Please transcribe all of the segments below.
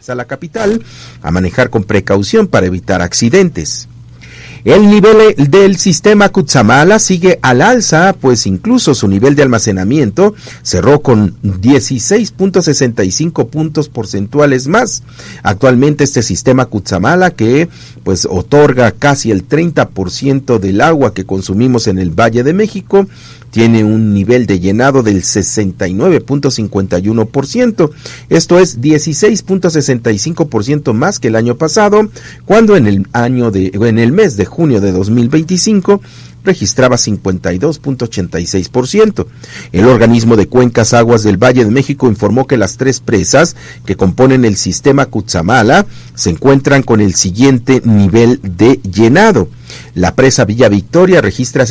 a la capital, a manejar con precaución para evitar accidentes. El nivel del sistema Cutzamala sigue al alza, pues incluso su nivel de almacenamiento cerró con 16.65 puntos porcentuales más. Actualmente este sistema Cutzamala, que pues otorga casi el 30% del agua que consumimos en el Valle de México, tiene un nivel de llenado del 69.51%. Esto es 16.65% más que el año pasado, cuando en el mes de junio de 2025 registraba 52.86%. El organismo de Cuencas Aguas del Valle de México informó que las 3 presas que componen el sistema Cutzamala se encuentran con el siguiente nivel de llenado. La presa Villa Victoria registra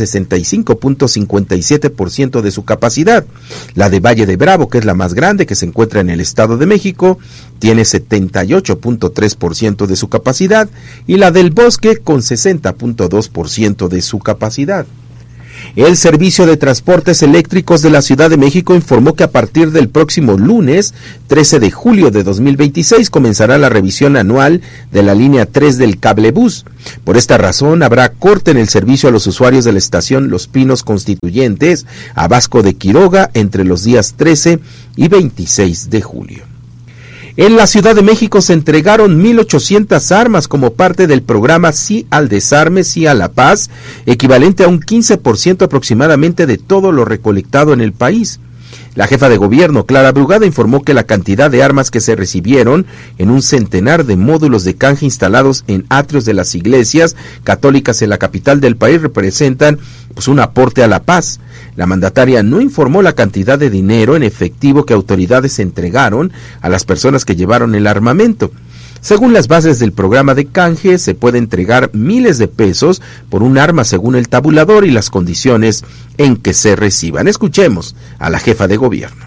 65.57% de su capacidad. La de Valle de Bravo, que es la más grande, que se encuentra en el Estado de México, tiene 78.3% de su capacidad, y la del Bosque con 60.2% de su capacidad. El Servicio de Transportes Eléctricos de la Ciudad de México informó que a partir del próximo lunes, 13 de julio de 2026, comenzará la revisión anual de la línea 3 del cablebús. Por esta razón, habrá corte en el servicio a los usuarios de la estación Los Pinos Constituyentes a Vasco de Quiroga entre los días 13 y 26 de julio. En la Ciudad de México se entregaron 1,800 armas como parte del programa Sí al Desarme, Sí a la Paz, equivalente a un 15% aproximadamente de todo lo recolectado en el país. La jefa de gobierno, Clara Brugada, informó que la cantidad de armas que se recibieron en un centenar de módulos de canje instalados en atrios de las iglesias católicas en la capital del país representan un aporte a la paz. La mandataria no informó la cantidad de dinero en efectivo que autoridades entregaron a las personas que llevaron el armamento. Según las bases del programa de canje, se puede entregar miles de pesos por un arma según el tabulador y las condiciones en que se reciban. Escuchemos a la jefa de gobierno.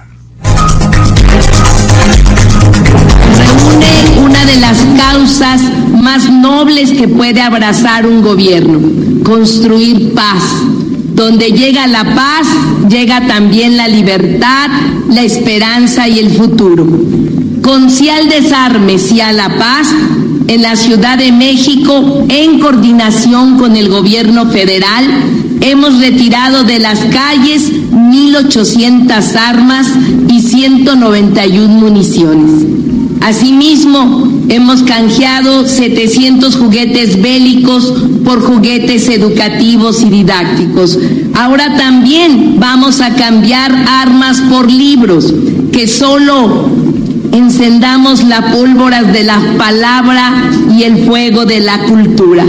Reúne una de las causas más nobles que puede abrazar un gobierno: construir paz. Donde llega la paz, llega también la libertad, la esperanza y el futuro. Con Sí al Desarme, Sí a la Paz, en la Ciudad de México, en coordinación con el gobierno federal, hemos retirado de las calles 1,800 armas y 191 municiones. Asimismo, hemos canjeado 700 juguetes bélicos por juguetes educativos y didácticos. Ahora también vamos a cambiar armas por libros, que solo encendamos la pólvora de la palabra y el fuego de la cultura.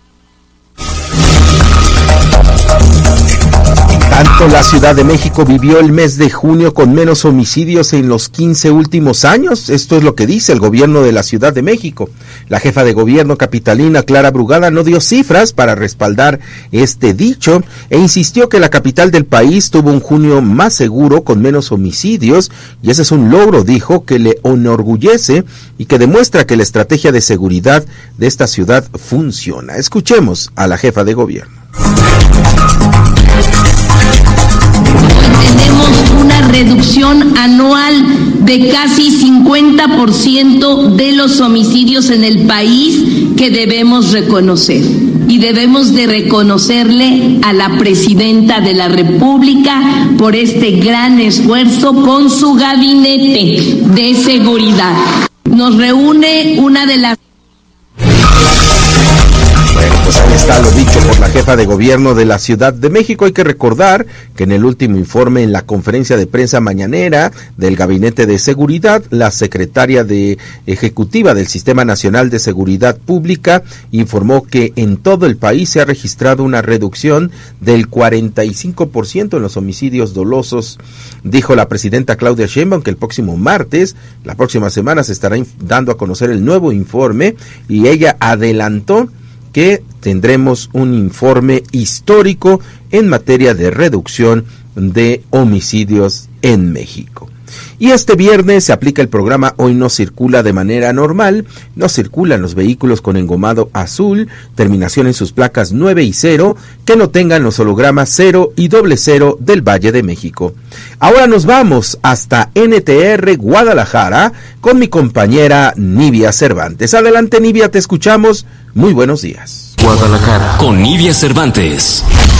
Tanto la Ciudad de México vivió el mes de junio con menos homicidios en los 15 últimos años. Esto es lo que dice el gobierno de la Ciudad de México. La jefa de gobierno capitalina, Clara Brugada, no dio cifras para respaldar este dicho e insistió que la capital del país tuvo un junio más seguro con menos homicidios, y ese es un logro, dijo, que le enorgullece y que demuestra que la estrategia de seguridad de esta ciudad funciona. Escuchemos a la jefa de gobierno. Tenemos una reducción anual de casi 50% de los homicidios en el país, que debemos reconocer. Y debemos de reconocerle a la presidenta de la República por este gran esfuerzo con su gabinete de seguridad. Nos reúne una de las... Bueno, pues ahí está lo dicho por la jefa de gobierno de la Ciudad de México. Hay que recordar que en el último informe, en la conferencia de prensa mañanera del Gabinete de Seguridad, la secretaria ejecutiva del Sistema Nacional de Seguridad Pública informó que en todo el país se ha registrado una reducción del 45% en los homicidios dolosos. Dijo la presidenta Claudia Sheinbaum que el próximo martes, la próxima semana, se estará dando a conocer el nuevo informe, y ella adelantó que tendremos un informe histórico en materia de reducción de homicidios en México. Y este viernes se aplica el programa Hoy no circula de manera normal. No circulan los vehículos con engomado azul, terminación en sus placas 9 y 0, que no tengan los hologramas 0 y 00 del Valle de México. Ahora nos vamos hasta NTR Guadalajara con mi compañera Nivia Cervantes. Adelante, Nivia, te escuchamos. Muy buenos días. Guadalajara con Nivia Cervantes.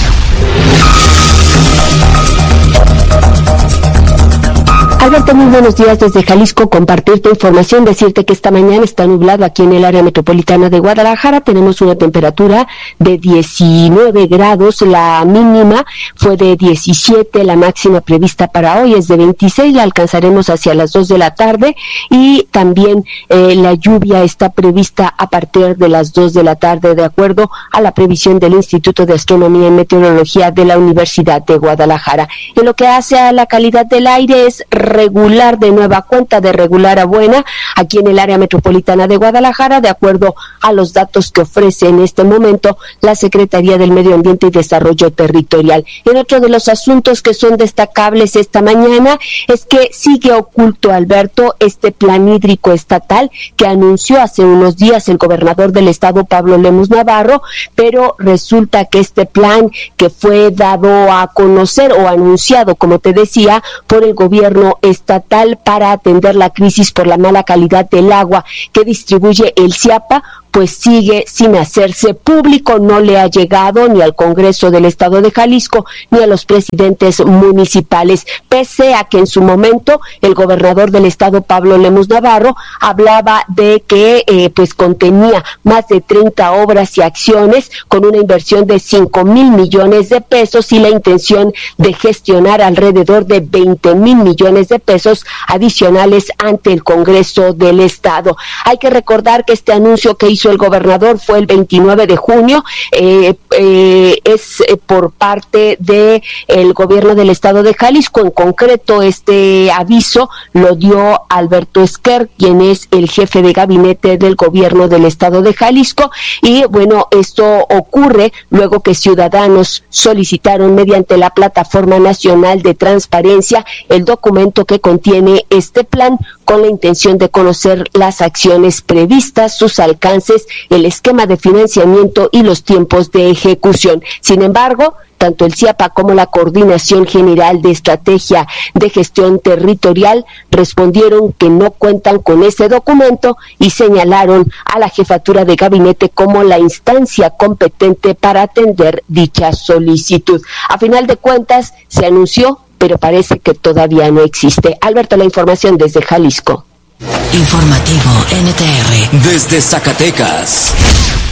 Alberto, muy buenos días desde Jalisco. Compartirte información, decirte que esta mañana está nublado aquí en el área metropolitana de Guadalajara. Tenemos una temperatura de 19 grados, la mínima fue de 17, la máxima prevista para hoy es de 26, la alcanzaremos hacia las 2 de la tarde y también la lluvia está prevista a partir de las 2 de la tarde, de acuerdo a la previsión del Instituto de Astronomía y Meteorología de la Universidad de Guadalajara. En lo que hace a la calidad del aire, es regular de nueva cuenta, de regular a buena, aquí en el área metropolitana de Guadalajara, de acuerdo a los datos que ofrece en este momento la Secretaría del Medio Ambiente y Desarrollo Territorial. En otro de los asuntos que son destacables esta mañana es que sigue oculto, Alberto, este plan hídrico estatal que anunció hace unos días el gobernador del estado, Pablo Lemus Navarro, pero resulta que este plan que fue dado a conocer o anunciado, como te decía, por el gobierno estatal para atender la crisis por la mala calidad del agua que distribuye el CIAPA, pues sigue sin hacerse público, no le ha llegado ni al Congreso del Estado de Jalisco ni a los presidentes municipales, pese a que en su momento el gobernador del estado, Pablo Lemus Navarro, hablaba de que pues contenía más de 30 obras y acciones con una inversión de 5,000 millones de pesos y la intención de gestionar alrededor de 20,000 millones de pesos adicionales ante el Congreso del Estado. Hay que recordar que este anuncio que hizo el gobernador fue el 29 de junio, es por parte de el gobierno del estado de Jalisco. En concreto, este aviso lo dio Alberto Esquer, quien es el jefe de gabinete del gobierno del estado de Jalisco, y bueno, esto ocurre luego que ciudadanos solicitaron mediante la Plataforma Nacional de Transparencia el documento que contiene este plan, con la intención de conocer las acciones previstas, sus alcances, el esquema de financiamiento y los tiempos de ejecución. Sin embargo, tanto el CIAPA como la Coordinación General de Estrategia de Gestión Territorial respondieron que no cuentan con ese documento y señalaron a la jefatura de gabinete como la instancia competente para atender dicha solicitud. A final de cuentas, se anunció, pero parece que todavía no existe. Alberto, la información desde Jalisco. Informativo NTR desde Zacatecas.